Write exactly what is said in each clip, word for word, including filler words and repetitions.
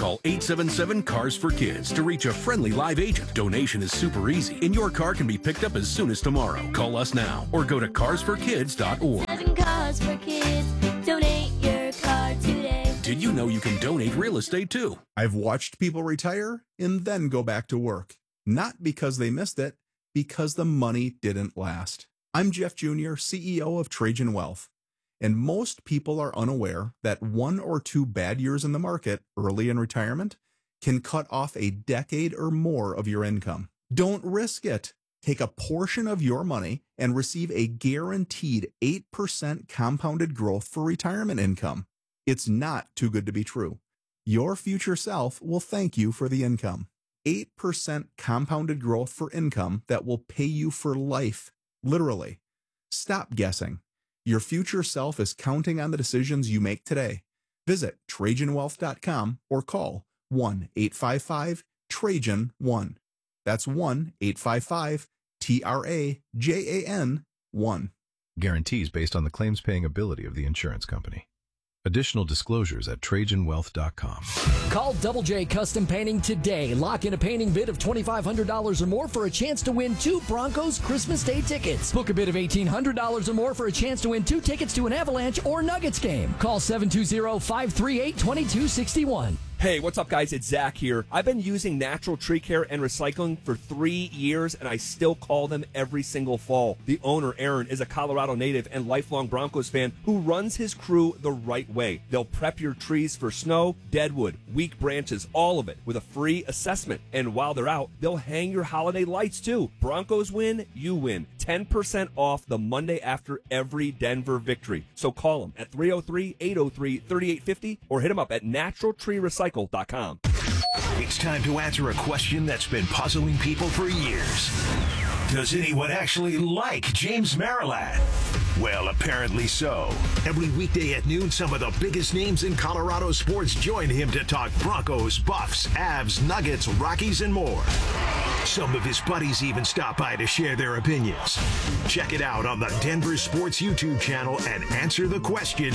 Call eight seven seven, C A R S for Kids to reach a friendly live agent. Donation is super easy, and your car can be picked up as soon as tomorrow. Call us now or go to cars for kids dot org. Seven cars for kids. Donate your car today. Did you know you can donate real estate too? I've watched people retire and then go back to work. Not because they missed it, because the money didn't last. I'm Jeff Junior, C E O of Trajan Wealth. And most people are unaware that one or two bad years in the market early in retirement can cut off a decade or more of your income. Don't risk it. Take a portion of your money and receive a guaranteed eight percent compounded growth for retirement income. It's not too good to be true. Your future self will thank you for the income. eight percent compounded growth for income that will pay you for life, literally. Stop guessing. Your future self is counting on the decisions you make today. Visit Trajan Wealth dot com or call one eight five five Trajan one. That's one eight five five T R A J A N one. Guarantees based on the claims paying ability of the insurance company. Additional disclosures at Trajan Wealth dot com. Call Double J Custom Painting today. Lock in a painting bid of twenty-five hundred dollars or more for a chance to win two Broncos Christmas Day tickets. Book a bid of eighteen hundred dollars or more for a chance to win two tickets to an Avalanche or Nuggets game. Call seven two zero, five three eight, two two six one. Hey, what's up, guys? It's Zach here. I've been using Natural Tree Care and Recycling for three years, and I still call them every single fall. The owner, Aaron, is a Colorado native and lifelong Broncos fan who runs his crew the right way. They'll prep your trees for snow, deadwood, weak branches, all of it, with a free assessment. And while they're out, they'll hang your holiday lights, too. Broncos win, you win. ten percent off the Monday after every Denver victory. So call them at three oh three, eight oh three, three eight five oh or hit them up at natural tree recycle dot com. It's time to answer a question that's been puzzling people for years. Does anyone actually like James Merilatt? Well, apparently so. Every weekday at noon, some of the biggest names in Colorado sports join him to talk Broncos, Buffs, Avs, Nuggets, Rockies, and more. Some of his buddies even stop by to share their opinions. Check it out on the Denver Sports YouTube channel and answer the question,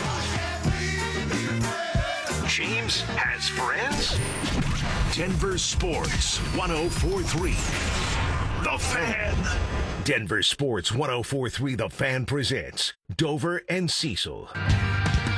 James has friends? Denver Sports one oh four point three. The Fan. Denver Sports one oh four point three The Fan presents Dover and Cecil.